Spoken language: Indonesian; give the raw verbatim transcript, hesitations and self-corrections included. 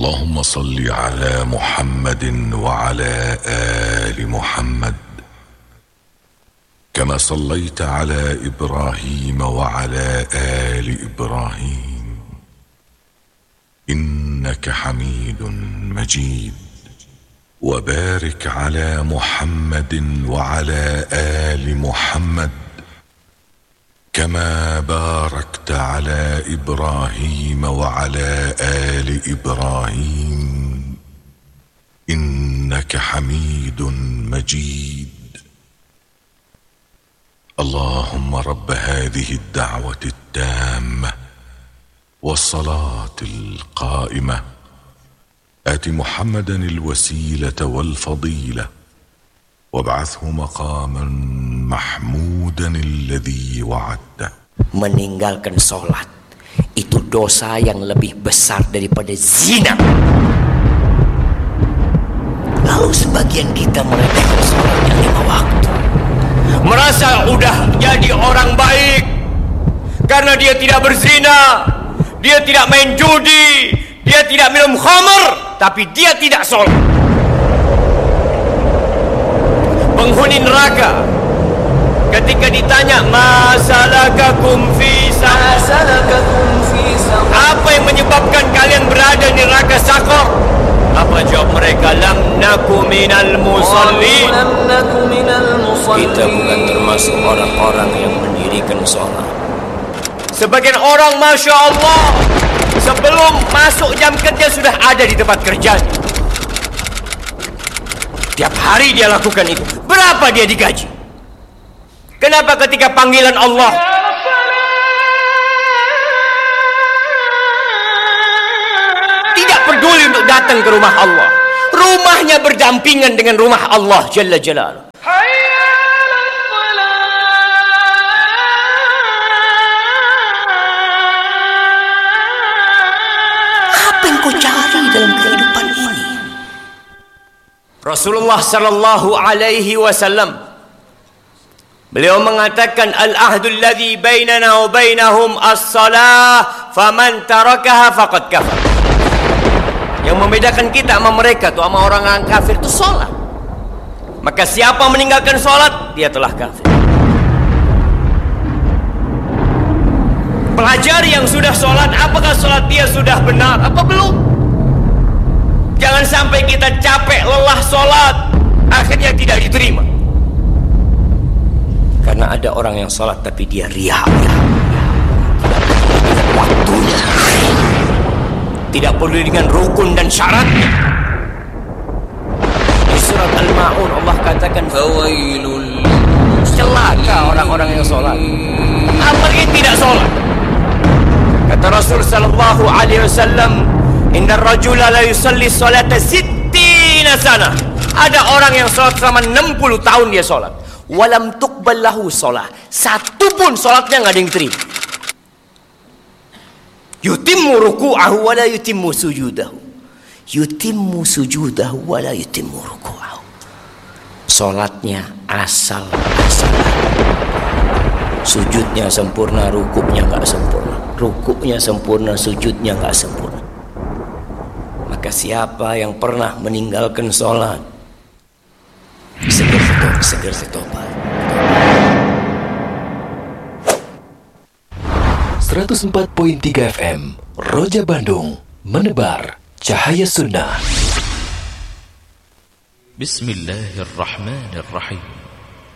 اللهم صل على محمد وعلى آل محمد كما صليت على إبراهيم وعلى آل إبراهيم إنك حميد مجيد. وبارك على محمد وعلى آل محمد كما باركت على إبراهيم وعلى آل إبراهيم إنك حميد مجيد. اللهم رب هذه الدعوة التامة والصلاة القائمة آت محمدا الوسيلة والفضيلة وابعثه مقاما محمودا الذي وعدته. Meninggalkan sholat itu dosa yang lebih besar daripada zina. Lalu sebagian kita meremehkan sholat yang lima waktu, merasa udah jadi orang baik karena dia tidak berzina, dia tidak main judi, dia tidak minum khamr, tapi dia tidak sholat. Penghuni neraka ketika ditanya masalakakum fi saqar, apa yang menyebabkan kalian berada di neraka Saqar? Apa jawab mereka? Lam naku minal musallin. Kita bukan termasuk orang-orang yang mendirikan sholat. Sebagian orang Masya Allah sebelum masuk jam kerja sudah ada di tempat kerjanya. Tiap hari dia lakukan itu. Berapa dia digaji? Kenapa ketika panggilan Allah tidak peduli untuk datang ke rumah Allah? Rumahnya berdampingan dengan rumah Allah Jalla Jalaluhu. Apa yang kau cari dalam kehidupan ini? Rasulullah sallallahu alaihi wasallam beliau mengatakan al-ahdul ladzi bainana wa bainahum as-salah faman tarakaha faqad kafar. Yang membedakan kita sama mereka tuh sama orang-orang kafir itu salat. Maka siapa meninggalkan salat dia telah kafir. Pelajari yang sudah salat, apakah salat dia sudah benar apa belum? Jangan sampai kita capek lelah sholat akhirnya tidak diterima. Karena ada orang yang sholat tapi dia riya, waktunya tidak peduli dengan rukun dan syaratnya. Di surat Al-Ma'un Allah katakan fawailul, celaka orang-orang yang sholat apalagi tidak sholat. Kata Rasul sallallahu alaihi wasallam, inna rajula la yusalli salata sittina sana. Ada orang yang sholat selama enam puluh tahun dia sholat. Walam tuqbal lahu sholat. Satu pun sholatnya nggak ada yang terima. Yutimmu ruku'ahu wa la yutimmu sujudahu. Yutimmu sujudahu wa la yutimmu ruku'ahu. Sholatnya asal-asalan. Sujudnya sempurna, rukuknya nggak sempurna. Rukuknya sempurna, sujudnya nggak sempurna. Maka siapa yang pernah meninggalkan sholat, segera tobat, segera tobat. seratus empat koma tiga F M Roja Bandung, menebar cahaya sunnah. Bismillahirrahmanirrahim.